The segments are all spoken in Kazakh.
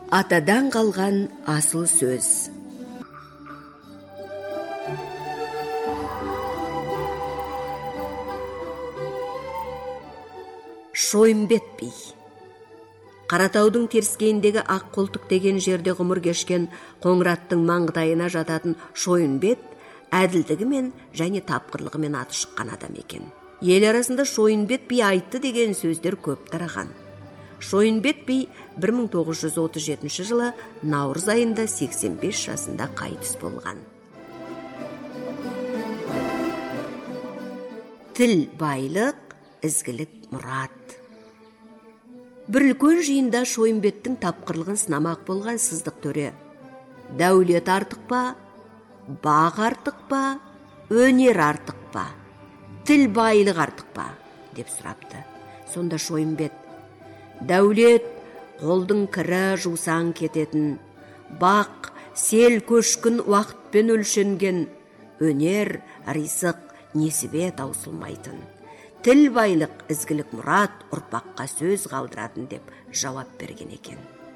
Атадан қалған асыл сөз. Шойынбет би. Қаратаудың теріскейіндегі ақ қолтық деген жерде ғұмыр кешкен Қоңыраттың маңдайына жататын Шойынбет әділдігімен және тапқырлығымен аты шыққан адам екен. Ел арасында Шойынбет би айтты деген сөздер көп тараған. Шойынбет би 1937 жылы наурыз айында 85 жасында қайтыс болған. Тіл байлық, ізгілік мұрат. Бір үлкен жиында Шойынбеттің тапқырлығын сынамақ болған Сыздық төре: дәулет артық па, бақ артық па, өнер артық па, тіл байлық артық па деп сұрапты. Сонда Шойынбет: дәулет қолдың кірі жусан кететін, бақ сел көшкін уақытпен өлшенген, өнер ризық несібе таусылмайтын, тіл байлық, ізгілік мұрат, ұрпаққа сөз қалдыратын деп жауап берген екен.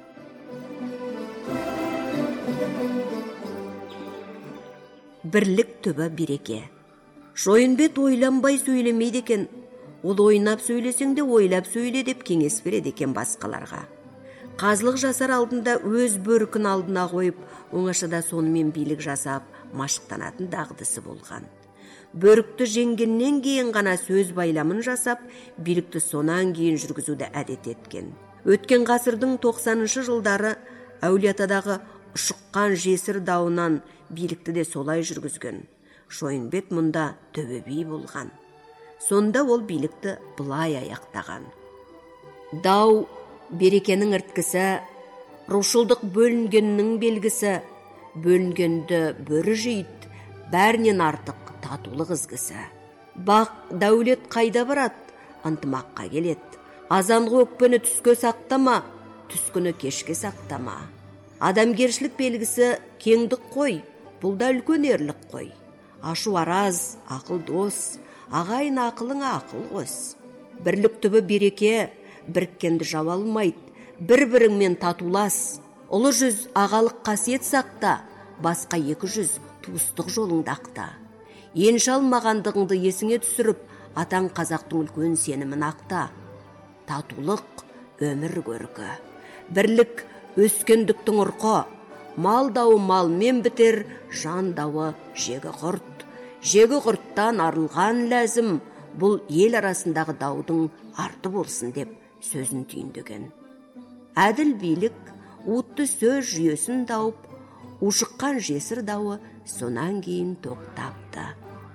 Бірлік түбі береке. Шойынбет ойланбай сөйлемейді екен. Ол ойнап сөйлесең де ойлап сөйле деп кеңес береді екен басқаларға. Қазылық жасар алдында өз бөркін алдына қойып, оңашада сонымен билік жасап, машықтанатын дағдысы болған. Бөрікті жеңгеннен кейін ғана сөз байламын жасап, билікті сонан кейін жүргізуді әдет еткен. Өткен ғасырдың 90-шы жылдары Әулиеатадағы ұшыққан жесір дауынан билікті де солай жүргізген. Шойынбет мұнда төбе би болған. Сонда ол билікті бұлай аяқтаған: дау берекенің ірткісі, рушылдық бөлінгеннің белгісі, бөлінгенді бөрі жейд, бәрінен артық татулық ізгісі. Бақ дәулет қайда барады, ынтымаққа келеді. Азанғы өкпені түске сақтама, түскіні кешке сақтама. Адамгершілік белгісі кеңдік қой, бұл да үлкен ерлік қой. Ашу араз, ақыл дос, ағайын ақылыңа ақыл қос. Бірлік түбі береке, біріккенді жау алмайды, бір-біріңмен татулас. Ұлы жүз ағалық қасиет сақта, басқа 200 туыстық жолыңды ақта. Енші алмағандығыңды есіңе түсіріп, атаң қазақтың үлкен сенімін ақта. Татулық өмір көркі, бірлік өскендіктің ұрқы, мал дауы малмен бітер, жан дауы жегі құрт. Жегі құрттан арылған ләзім, бұл ел арасындағы даудың арты болсын деп сөзін түйіндеген. Әділ билік уытты сөз жүйесін тауып, ушыққан жесір дауы сонан кейін тоқтапты.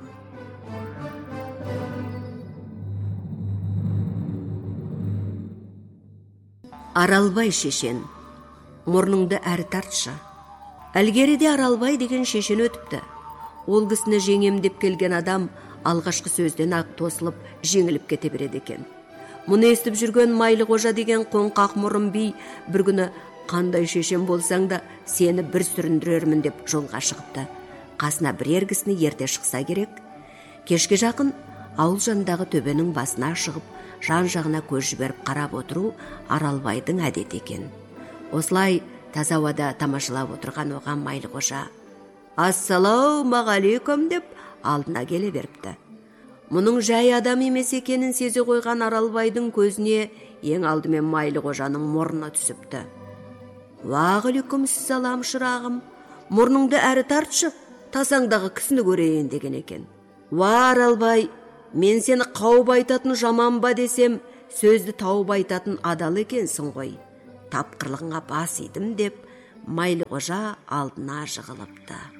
Аралбай шешен, мұрныңды әрі тартшы. Әлгеріде Аралбай деген шешен өтіпті. Ол кісіні жеңем деп келген адам алғашқы сөзден ақ тосылып, жеңіліп кете береді екен. Мұны естіп жүрген Майлықожа деген қоңқақ мұрын би бір күні: қандай шешен болсаң да сені бір сүріндірермін деп жолға шығыпты. Қасына бірер кісіні ерте шықса керек. Кешке жақын ауыл жанындағы төбенің басына шығып, жан-жағына көз жіберіп қарап отыру Аралбайдың әдеті екен. Осылай таза ауада тамашалап отырған оған Майлықожа: ассалаумағалейкум деп алдына келе беріпті. Мұның жай адам емес екенін сезе қойған Аралбайдың көзіне ең алдымен Майлықожаның мұрны түсіпті. Уағалейкум салам шырағым, мұрныңды әрі тартшы, тасаңдағы кісіні көрейін деген екен. Уа Аралбай, мен сені қауып айтатын жаман ба десем, сөзді тауып айтатын адал екенсің ғой. Тапқырлығыңа бас идім деп Майлықожа алдына жығылыпты.